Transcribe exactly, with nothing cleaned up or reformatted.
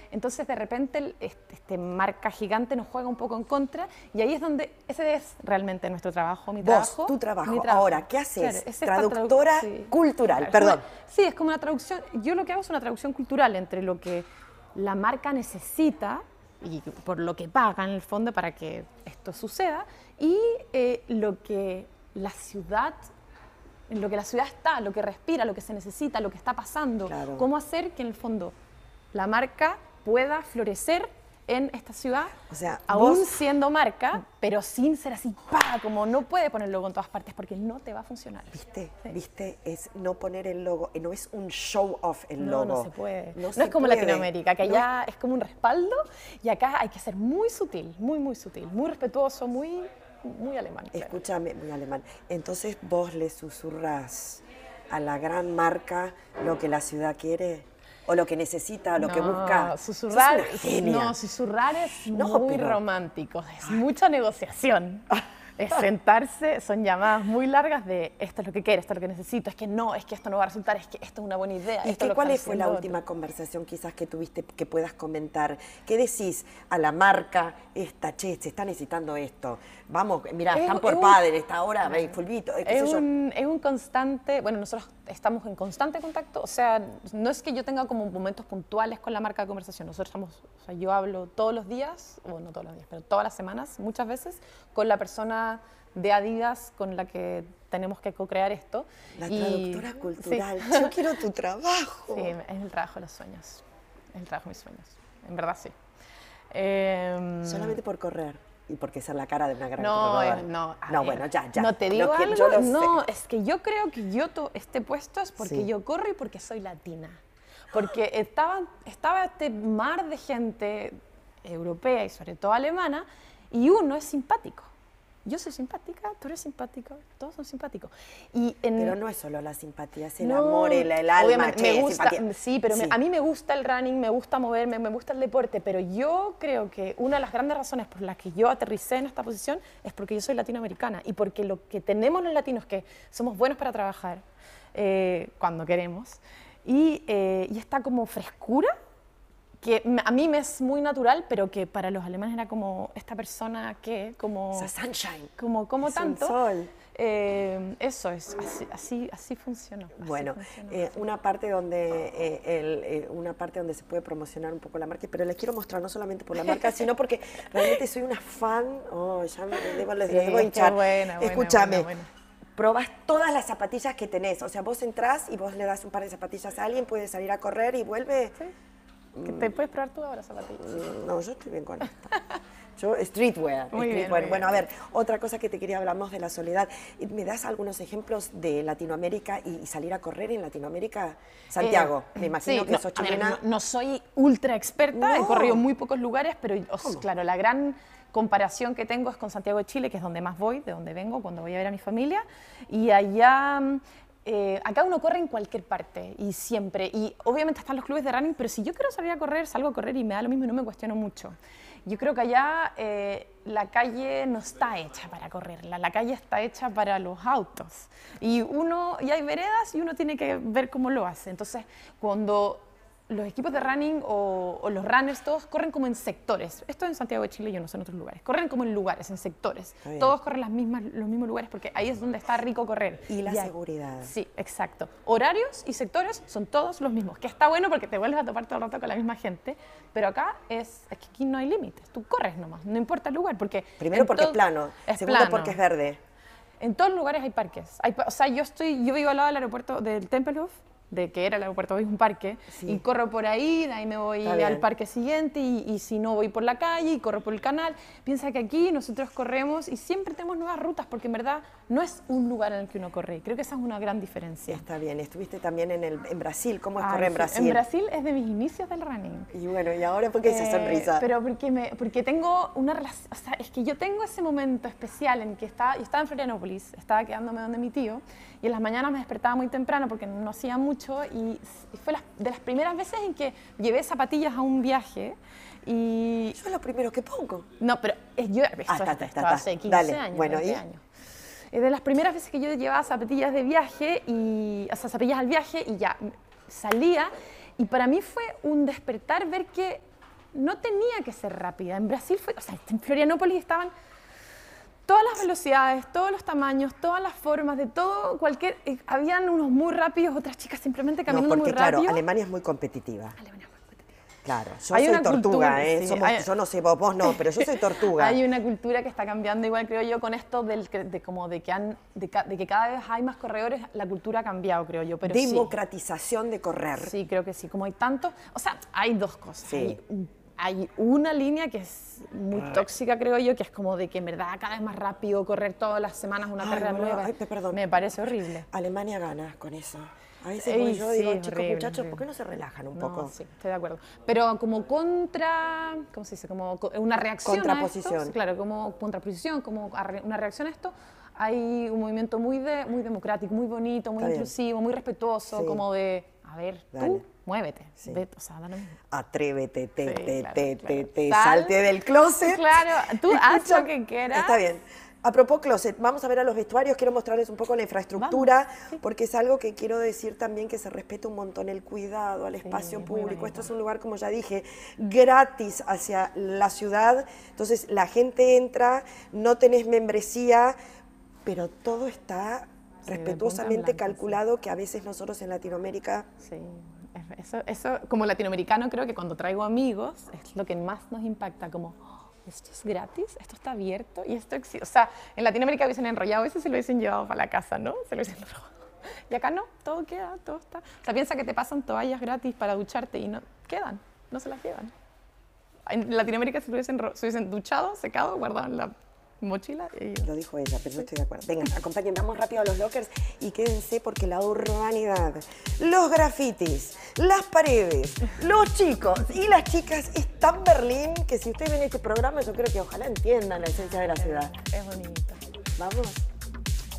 Entonces, de repente, el, este, este marca gigante nos juega un poco en contra y ahí es donde, ese es realmente nuestro trabajo, mi Vos, trabajo. tu trabajo. Mi trabajo. Ahora, ¿qué haces? Claro, es Traductora sí. cultural, Es perdón. una, sí, es como una traducción, yo lo que hago es una traducción cultural entre lo que la marca necesita y por lo que paga en el fondo para que esto suceda y eh, lo que la ciudad, en lo que la ciudad está, lo que respira, lo que se necesita, lo que está pasando, Claro. cómo hacer que en el fondo la marca pueda florecer en esta ciudad, O sea, aún vos- siendo marca, pero sin ser así, ¡pa! Como no puede poner el logo en todas partes porque no te va a funcionar. ¿Viste? Sí. ¿Viste? Es no poner el logo, no es un show off el No, logo. no se puede. No, se es como puede. Latinoamérica, que No allá es como un respaldo y acá hay que ser muy sutil, muy, muy sutil, muy respetuoso, muy, muy alemán. claro. Escúchame, muy alemán. Entonces vos le susurrás a la gran marca lo que la ciudad quiere o lo que necesita, lo que No, busca. Susurrar, Sos una genia. no, susurrar es No, muy pero- romántico, es mucha negociación. Es sentarse, son llamadas muy largas de esto es lo que quiero, esto es lo que necesito, es que no, es que esto no va a resultar, es que esto es una buena idea. ¿Y esto qué, es lo que cuál está fue la haciendo última otro. conversación quizás que tuviste que puedas comentar? ¿Qué decís a la marca esta, che, se está necesitando esto? Vamos, mira, Es- están por es un- padre esta hora, ve, fulbito, eh, qué Es sé yo. un, es un constante, bueno, nosotros estamos en constante contacto, o sea, no es que yo tenga como momentos puntuales con la marca de conversación, nosotros estamos, o sea, yo hablo todos los días, bueno, no todos los días, pero todas las semanas, muchas veces, con la persona de Adidas con la que tenemos que co-crear esto. La Y- traductora sí. cultural, yo quiero tu trabajo. Sí, es el trabajo de los sueños, es el trabajo de mis sueños, en verdad sí. Em, Solamente por correr y porque ser la cara de una gran No, corredora. es- no, a No, ver, bueno, ya, ya. No te digo Lo que- algo, yo lo no, sé. es que yo creo que yo to- este puesto es porque Sí. yo corro y porque soy latina. Porque estaba, estaba este mar de gente europea y sobre todo alemana y uno es simpático. Yo soy simpática, tú eres simpático, todos son simpáticos. Y en, Pero no es solo la simpatía, es el no, amor, el, el alma, obviamente, che, me gusta, simpatía. sí, pero me- Sí. a mí me gusta el running, me gusta moverme, me gusta el deporte, pero yo creo que una de las grandes razones por las que yo aterricé en esta posición es porque yo soy latinoamericana y porque lo que tenemos los latinos que somos buenos para trabajar eh, cuando queremos y, eh, y esta como frescura que me- a mí me es muy natural, pero que para los alemanes era como esta persona que, como... O sea, sunshine. como, como Es un tanto. sol. Eh, eso es, así, así, así funcionó. así Bueno, funcionó. eh, una parte donde eh, el, eh, una parte donde se puede promocionar un poco la marca, pero les quiero mostrar no solamente por la marca, sino porque realmente soy una fan. Oh, ya me debo, les Sí, debo qué hinchar. buena, buena, Escúchame. buena, buena. Probas todas las zapatillas que tenés. O sea, vos entrás y vos le das un par de zapatillas a alguien, puede salir a correr y vuelve. Sí. Que te puedes probar tú ahora zapatillas. Mm, No, yo estoy bien con esto. Yo, streetwear. Muy bien, streetwear. muy Bueno, a bien. ver, otra cosa que te quería hablamos de la soledad. ¿Me das algunos ejemplos de Latinoamérica y, y salir a correr en Latinoamérica? Santiago, Eh, me imagino sí, que no, sos a ver, chilena. no, no soy ultra experta, he No. corrido muy pocos lugares, pero os- ¿Cómo? claro, la gran comparación que tengo es con Santiago de Chile, que es donde más voy, de donde vengo, cuando voy a ver a mi familia. Y allá, eh, acá uno corre en cualquier parte y siempre. Y obviamente están los clubes de running, pero si yo quiero salir a correr, salgo a correr y me da lo mismo y no me cuestiono mucho. Yo creo que allá eh, la calle no está hecha para correrla, la calle está hecha para los autos. Y uno, y hay veredas y uno tiene que ver cómo lo hace. Entonces, cuando los equipos de running o, o los runners todos corren como en sectores. Esto en Santiago de Chile, yo no sé en otros lugares. Corren como en lugares, en sectores. Está bien. Todos corren las mismas, los mismos lugares porque ahí es donde está rico correr. Y la ahí- seguridad. Sí, exacto. Horarios y sectores son todos los mismos, que está bueno porque te vuelves a topar todo el rato con la misma gente, pero acá es, es que aquí no hay límites. Tú corres nomás, no importa el lugar. Porque Primero en porque es todo- plano, es segundo plano. porque es verde. En todos los lugares hay parques. Hay pa- o sea, yo estoy, yo vivo al lado del aeropuerto del Tempelhof, de que era el aeropuerto, hoy es un parque, Sí. y corro por ahí, de ahí me voy Está al bien. parque siguiente, y, y si no voy por la calle, y corro por el canal. Piensa que aquí nosotros corremos y siempre tenemos nuevas rutas, porque en verdad no es un lugar en el que uno corre, y creo que esa es una gran diferencia. Está bien, estuviste también en, el, en Brasil. ¿Cómo es Ay, correr en sí. Brasil? En Brasil es de mis inicios del running. Y bueno, ¿y ahora por qué esa Eh, sonrisa? Pero porque, me, porque tengo una relación, o sea, es que yo tengo ese momento especial en que estaba, yo estaba en Florianópolis, estaba quedándome donde mi tío, y en las mañanas me despertaba muy temprano porque no hacía mucho, y, y fue las- de las primeras veces en que llevé zapatillas a un viaje, y... Yo es lo primero que pongo. No, pero es- yo, esto, Ah, está, esto está, está. hace quince Dale, años, bueno, veinte ¿y? años. Es de las primeras veces que yo llevaba zapatillas de viaje, y, o sea, zapatillas al viaje, y ya salía, y para mí fue un despertar ver que no tenía que ser rápida. En Brasil fue, o sea, en Florianópolis estaban todas las velocidades, todos los tamaños, todas las formas, de todo, cualquier, eh, habían unos muy rápidos, otras chicas simplemente caminando no, porque, muy rápido. Claro, Alemania es muy competitiva. Alemania es muy competitiva. Claro, yo Hay soy una tortuga, cultura, ¿eh? sí, Somos, hay- yo no sé, vos, vos no, pero yo soy tortuga. Hay una cultura que está cambiando igual, creo yo, con esto del, que- de, como de, que han, de, ca- de que cada vez hay más corredores, la cultura ha cambiado, creo yo, pero sí. Democratización de correr. Sí, creo que sí. Como hay tanto, o sea, hay dos cosas. Sí. Hay, un- hay una línea que es muy tóxica, creo yo, que es como de que en verdad cada vez más rápido correr todas las semanas una Ay, carrera bueno, nueva. ay, pe- perdón. Me parece horrible. Alemania gana con eso. A veces Ey, voy yo sí, digo, es chicos, horrible, muchachos, horrible. ¿por qué no se relajan un No, poco? sí, estoy de acuerdo. Pero como contra, ¿cómo se dice? Como co- una reacción Contraposición. a esto, claro, como contraposición, como a re- una reacción a esto, hay un movimiento muy, de, muy democrático, muy bonito, muy Está bien. inclusivo, muy respetuoso, Sí. como de, a ver, Dale. tú, muévete. Sí. Ve, o sea, da lo mismo. Atrévete, te, Sí, te, claro, te, claro. te, te, Sal. salte del closet. Claro, tú haz Escucha, lo que quieras. Está bien. A propósito, closet, vamos a ver a los vestuarios, quiero mostrarles un poco la infraestructura, Vamos, sí. porque es algo que quiero decir también que se respeta un montón el cuidado al espacio muy público. bonito. Esto es un lugar, como ya dije, gratis hacia la ciudad, entonces la gente entra, no tenés membresía, pero todo está Sí, de respetuosamente punta en blanco, calculado, que a veces nosotros en Latinoamérica... Sí, es- eso, eso, como latinoamericano, creo que cuando traigo amigos es lo que más nos impacta, como, "Oh, esto es gratis, esto está abierto y esto existe". O sea, en Latinoamérica hubiesen enrollado eso, se lo hubiesen llevado para la casa, ¿no? Se lo hubiesen robado. Y acá no, todo queda, todo está. O sea, piensa que te pasan toallas gratis para ducharte y no quedan, no se las llevan. En Latinoamérica se lo hubiesen, ro- se hubiesen duchado, secado, guardado en la mochila y Lo dijo ella, pero no estoy de acuerdo. Venga, acompáñenme, vamos rápido a los lockers y quédense porque la urbanidad, los grafitis, las paredes, los chicos y las chicas es tan Berlín que si ustedes ven este programa yo creo que ojalá entiendan la esencia de la ciudad. es bonito. Vamos.